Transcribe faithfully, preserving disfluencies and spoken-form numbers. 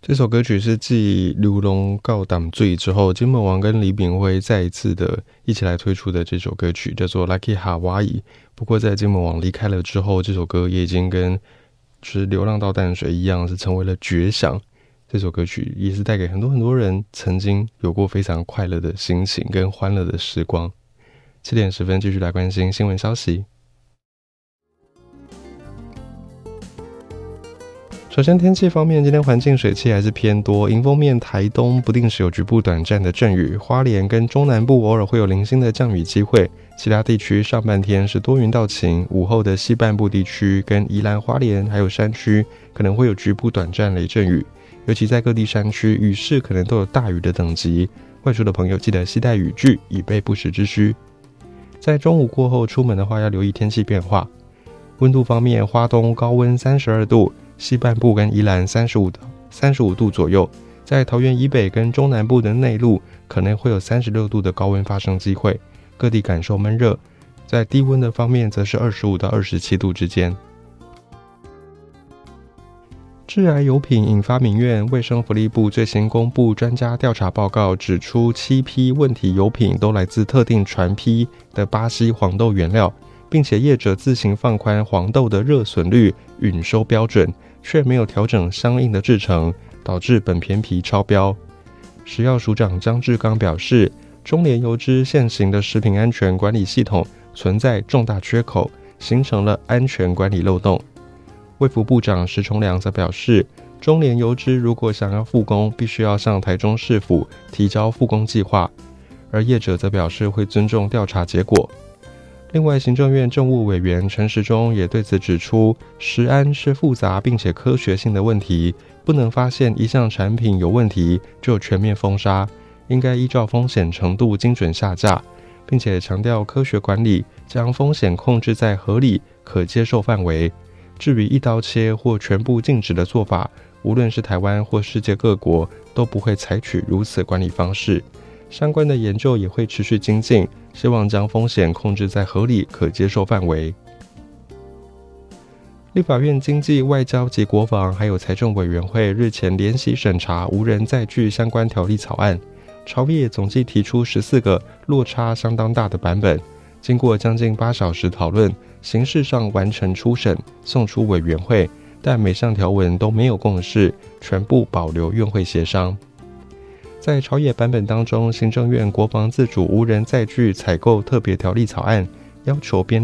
这首歌曲是继《流浪告挡罪》之后，金门王跟李炳辉再一次的一起来推出的这首歌曲，叫做《Lucky Hawaii》。不过在金门王离开了之后，这首歌也已经跟就是《流浪到淡水》一样，是成为了绝响。这首歌曲也是带给很多很多人曾经有过非常快乐的心情跟欢乐的时光。七点十分，继续来关心新闻消息。首先天气方面，今天环境水汽还是偏多，迎风面台东不定时有局部短暂的阵雨，花莲跟中南部偶尔会有零星的降雨机会，其他地区上半天是多云到晴，午后的西半部地区跟宜兰花莲还有山区可能会有局部短暂雷阵雨，尤其在各地山区雨势可能都有大雨的等级，外出的朋友记得携带雨具以备不时之需。在中午过后出门的话要留意天气变化。温度方面，花东高温三十二度，西半部跟宜兰三十五度左右，在桃园以北跟中南部的内陆可能会有三十六度的高温发生机会，各地感受闷热。在低温的方面则是二十五到二十七度之间。致癌油品引发民怨，卫生福利部最新公布专家调查报告，指出七批问题油品都来自特定船批的巴西黄豆原料，并且业者自行放宽黄豆的热损率允收标准，却没有调整相应的制程，导致本片皮超标。食药署长张志刚表示，中联油脂现行的食品安全管理系统存在重大缺口，形成了安全管理漏洞。卫福部长石崇良则表示，中联油脂如果想要复工，必须要向台中市府提交复工计划，而业者则表示会尊重调查结果。另外，行政院政务委员陈时中也对此指出，食安是复杂并且科学性的问题，不能发现一项产品有问题就全面封杀，应该依照风险程度精准下架，并且强调科学管理，将风险控制在合理可接受范围。至于一刀切或全部禁止的做法，无论是台湾或世界各国都不会采取如此管理方式。相关的研究也会持续精进，希望将风险控制在合理可接受范围。立法院经济、外交及国防还有财政委员会日前联席审查无人载具相关条例草案，朝野总计提出十四个落差相当大的版本，经过将近八小时讨论，形式上完成初审，送出委员会，但每项条文都没有共识，全部保留院会协商。在朝野版本当中，行政院国防自主无人载具采购特别条例草案要求编